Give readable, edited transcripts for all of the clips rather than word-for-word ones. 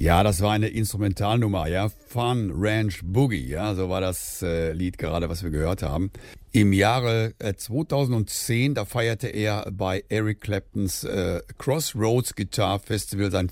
Ja, das war eine Instrumentalnummer, ja. Fun Ranch Boogie, ja, so war das Lied gerade, was wir gehört haben. Im Jahre 2010, da feierte er bei Eric Claptons Crossroads Guitar Festival sein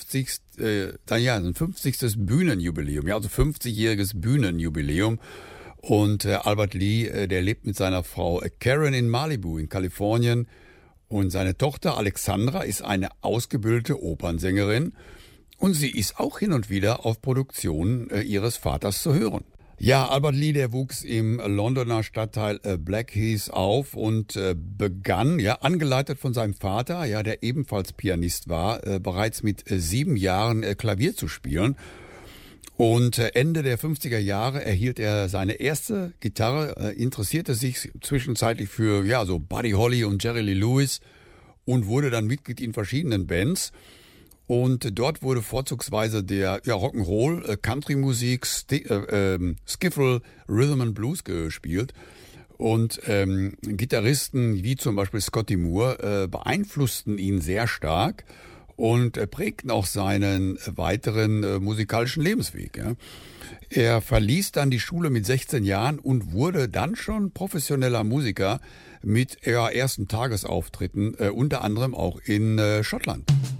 50. Bühnenjubiläum, ja, also 50-jähriges Bühnenjubiläum. Und Albert Lee, der lebt mit seiner Frau Karen in Malibu in Kalifornien. Und seine Tochter Alexandra ist eine ausgebildete Opernsängerin. Und sie ist auch hin und wieder auf Produktionen ihres Vaters zu hören. Ja, Albert Lee, der wuchs im Londoner Stadtteil Blackheath auf und begann, ja, angeleitet von seinem Vater, ja, der ebenfalls Pianist war, bereits mit 7 Jahren Klavier zu spielen. Und Ende der 50er Jahre erhielt er seine erste Gitarre, interessierte sich zwischenzeitlich für, ja, so Buddy Holly und Jerry Lee Lewis und wurde dann Mitglied in verschiedenen Bands. Und dort wurde vorzugsweise der Rock'n'Roll, Country-Musik, Skiffle, Rhythm and Blues gespielt. Und Gitarristen wie zum Beispiel Scotty Moore beeinflussten ihn sehr stark und prägten auch seinen weiteren musikalischen Lebensweg. Ja. Er verließ dann die Schule mit 16 Jahren und wurde dann schon professioneller Musiker mit ersten Tagesauftritten, unter anderem auch in Schottland.